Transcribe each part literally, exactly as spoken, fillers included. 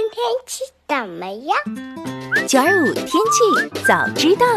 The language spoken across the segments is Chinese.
天气怎么样？ 九二五天气早知道。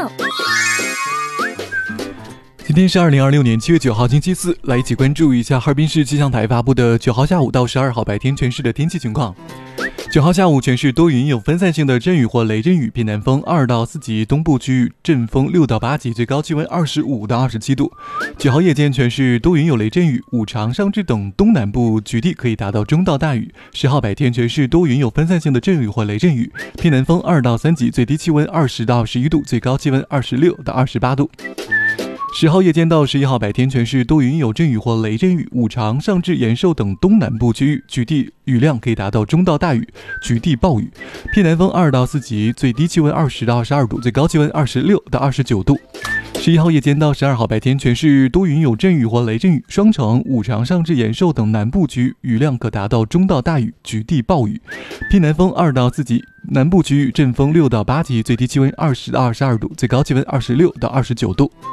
今天是二零二六年七月九号星期四，来一起关注一下哈尔滨市气象台发布的九号下午到十二号白天全市的天气情况。九号下午全市多云，有分散性的阵雨或雷阵雨，偏南风二到四级，东部区域阵风六到八级，最高气温二十五到二十七度。九号夜间全市多云有雷阵雨，五常、上至等东南部局地可以达到中到大雨。十号白天全市多云有分散性的阵雨或雷阵雨，偏南风二到三级，最低气温二十到二十一度，最高气温二十六到二十八度。十号夜间到十一号白天全市多云有阵雨或雷阵雨，五常、上至延寿等东南部区域局地雨量可以达到中到大雨，局地暴雨，偏南风二到四级，最低气温二十到二十二度，最高气温二十六到二十九度。十一号夜间到十二号白天全市多云有阵雨或雷阵雨，双城、五常、上至延寿等南部区雨量可达到中到大雨，局地暴雨，偏南风二到四级，南部区域阵风六到八级，最低气温二十到二十二度，最高气温二十六到二十九度。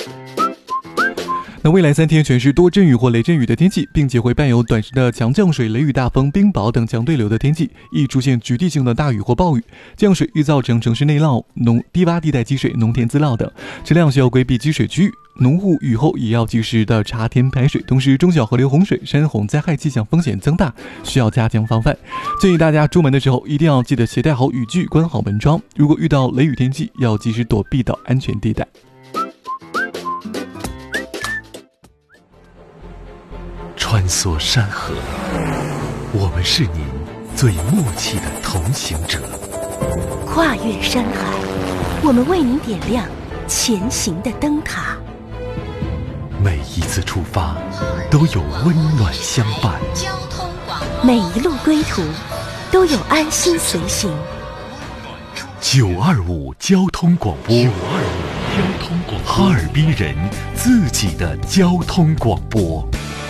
那未来三天全是多阵雨或雷阵雨的天气，并且会伴有短时的强降水、雷雨大风、冰雹等强对流的天气，易出现局地性的大雨或暴雨。降水易造成城市内涝、农低洼地带积水、农田自涝等，车辆需要规避积水区域。农户雨后也要及时的查填排水，同时中小河流洪水、山洪灾害气象风险增大，需要加强防范。建议大家出门的时候一定要记得携带好雨具，关好门窗。如果遇到雷雨天气，要及时躲避到安全地带。 穿梭山河，我们是您最默契的同行者； 跨越山海，我们为您点亮前行的灯塔。 每一次出发都有温暖相伴， 每一路归途都有安心随行。 九二五交通广播，九二五交通广播，哈尔滨人自己的交通广播。